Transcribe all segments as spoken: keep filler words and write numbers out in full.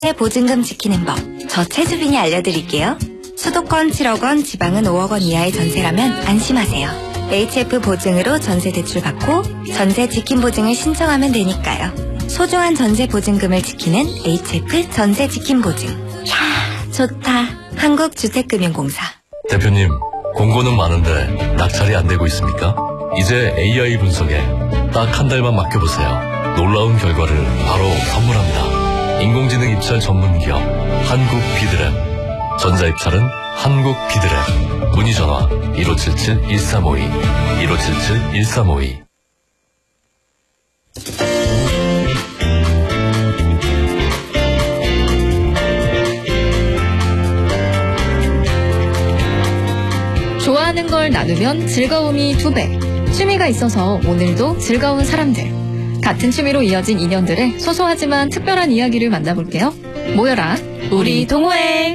보증금 지키는 법, 저 최주빈이 알려드릴게요. 수도권 칠억 원, 지방은 오억 원 이하의 전세라면 안심하세요. 에이치에프 보증으로 전세 대출 받고 전세 지킴 보증을 신청하면 되니까요. 소중한 전세 보증금을 지키는 에이치에프 전세 지킴 보증. 이야, 좋다. 한국주택금융공사. 대표님, 공고는 많은데 낙찰이 안 되고 있습니까? 이제 에이아이 분석에 딱 한 달만 맡겨보세요. 놀라운 결과를 바로 선물합니다. 인공지능 입찰 전문 기업 한국 비드랩. 전자입찰은 한국 비드랩. 문의 전화 일오칠칠 일삼오이 일오칠칠 일삼오이. 좋아하는 걸 나누면 즐거움이 두 배. 취미가 있어서 오늘도 즐거운 사람들. 같은 취미로 이어진 인연들의 소소하지만 특별한 이야기를 만나볼게요. 모여라, 우리 동호회!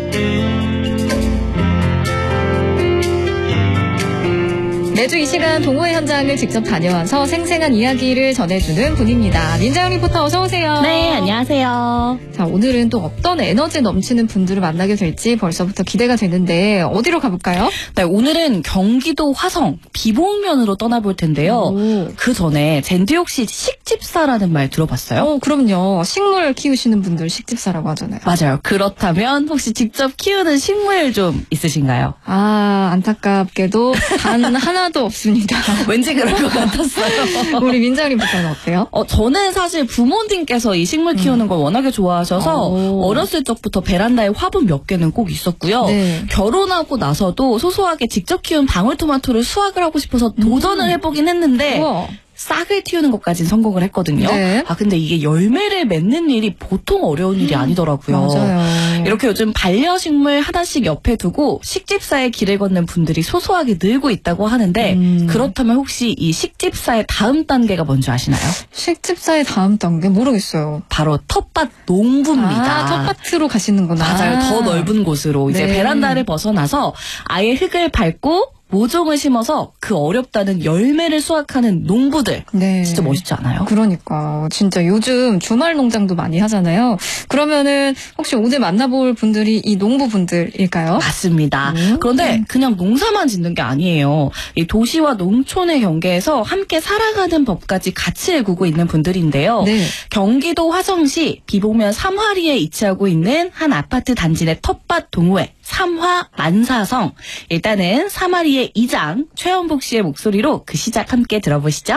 매주 이 시간 동호회 현장을 직접 다녀와서 생생한 이야기를 전해주는 분입니다. 민자영 리포터 어서 오세요. 네, 안녕하세요. 자, 오늘은 또 어떤 에너지 넘치는 분들을 만나게 될지 벌써부터 기대가 되는데 어디로 가볼까요? 네, 오늘은 경기도 화성 비봉면으로 떠나볼 텐데요. 오. 그 전에 젠디 혹시 식집사라는 말 들어봤어요? 어, 그럼요. 식물 키우시는 분들 식집사라고 하잖아요. 맞아요. 그렇다면 혹시 직접 키우는 식물 좀 있으신가요? 아, 안타깝게도 단 하나도 없습니다. 왠지 그럴 것 같았어요. 우리 민자리부터는 어때요? 어, 저는 사실 부모님께서 이 식물 키우는 걸 워낙에 좋아하셔서 오. 어렸을 적부터 베란다에 화분 몇 개는 꼭 있었고요. 네. 결혼하고 나서도 소소하게 직접 키운 방울토마토를 수확을 하고 싶어서 도전을 해보긴 했는데 우와. 싹을 틔우는 것까지는 성공을 했거든요. 네. 아 근데 이게 열매를 맺는 일이 보통 어려운 일이 아니더라고요. 맞아요. 이렇게 요즘 반려식물 하나씩 옆에 두고 식집사의 길을 걷는 분들이 소소하게 늘고 있다고 하는데 음. 그렇다면 혹시 이 식집사의 다음 단계가 뭔지 아시나요? 식집사의 다음 단계 모르겠어요. 바로 텃밭 농부입니다. 아, 텃밭으로 가시는구나. 맞아요. 더 넓은 곳으로 이제 네. 베란다를 벗어나서 아예 흙을 밟고 모종을 심어서 그 어렵다는 열매를 수확하는 농부들. 네. 진짜 멋있지 않아요? 그러니까 진짜 요즘 주말 농장도 많이 하잖아요. 그러면은 혹시 오늘 만나볼 분들이 이 농부분들일까요? 맞습니다. 음. 그런데 그냥 농사만 짓는 게 아니에요. 이 도시와 농촌의 경계에서 함께 살아가는 법까지 같이 일구고 있는 분들인데요. 네. 경기도 화성시 비봉면 삼화리에 위치하고 있는 한 아파트 단지 내 텃밭 동호회 삼화 만사성. 일단은 삼화리의 이장 최원복 씨의 목소리로 그 시작 함께 들어보시죠.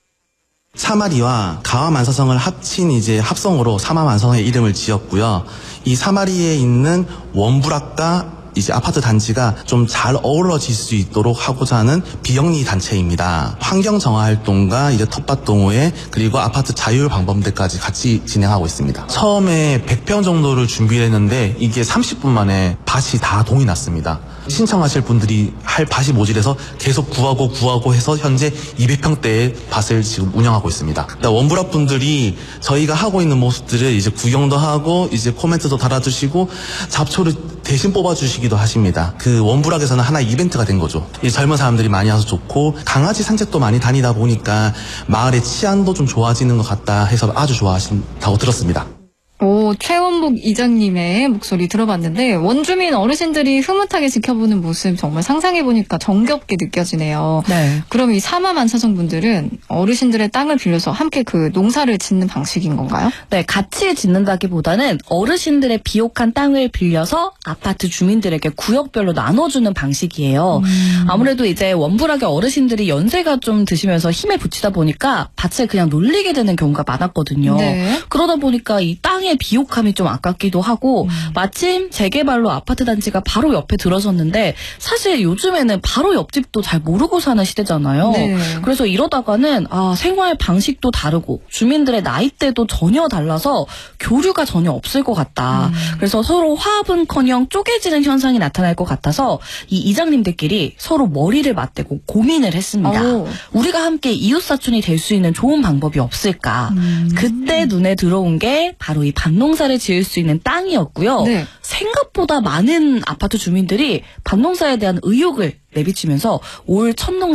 삼화리와 가와만사성을 합친 이제 합성으로 삼화만사성의 이름을 지었고요. 이 삼화리에 있는 원불악과 이제 아파트 단지가 좀 잘 어우러질 수 있도록 하고자 하는 비영리 단체입니다. 환경 정화 활동과 이제 텃밭 동호회 그리고 아파트 자율 방범대까지 같이 진행하고 있습니다. 처음에 백 평 정도를 준비했는데 이게 삼십 분 만에 밭이 다 동이 났습니다. 신청하실 분들이 할 밭이 모자라서 계속 구하고 구하고 해서 현재 이백 평대의 밭을 지금 운영하고 있습니다. 원불악 분들이 저희가 하고 있는 모습들을 이제 구경도 하고 이제 코멘트도 달아주시고 잡초를 대신 뽑아주시기도 하십니다. 그 원불악에서는 하나의 이벤트가 된 거죠. 이 젊은 사람들이 많이 와서 좋고 강아지 산책도 많이 다니다 보니까 마을의 치안도 좀 좋아지는 것 같다 해서 아주 좋아하신다고 들었습니다. 오, 최원복 이장님의 목소리 들어봤는데 원주민 어르신들이 흐뭇하게 지켜보는 모습 정말 상상해보니까 정겹게 느껴지네요. 네. 그럼 이 삼화만사성 분들은 어르신들의 땅을 빌려서 함께 그 농사를 짓는 방식인 건가요? 네, 같이 짓는다기보다는 어르신들의 비옥한 땅을 빌려서 아파트 주민들에게 구역별로 나눠주는 방식이에요. 음. 아무래도 이제 원불악의 어르신들이 연세가 좀 드시면서 힘에 부치다 보니까 밭을 그냥 놀리게 되는 경우가 많았거든요. 네. 그러다 보니까 이 땅에 비옥함이 좀 아깝기도 하고 음. 마침 재개발로 아파트 단지가 바로 옆에 들어섰는데 사실 요즘에는 바로 옆집도 잘 모르고 사는 시대잖아요. 네. 그래서 이러다가는 아, 생활 방식도 다르고 주민들의 나이대도 전혀 달라서 교류가 전혀 없을 것 같다. 음. 그래서 서로 화합은커녕 쪼개지는 현상이 나타날 것 같아서 이 이장님들끼리 서로 머리를 맞대고 고민을 했습니다. 오. 우리가 함께 이웃사촌이 될 수 있는 좋은 방법이 없을까. 음. 그때 눈에 들어온 게 바로 이 밭농사를 지을 수 있는 땅이었고요. 네. 생각보다 많은 아파트 주민들이 밭농사에 대한 의욕을 내비치면서 올 첫농사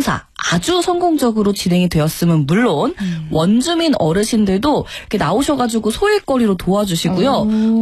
아주 성공적으로 진행이 되었으면 물론 음. 원주민 어르신들도 이렇게 나오셔가지고 소일거리로 도와주시고요. 오.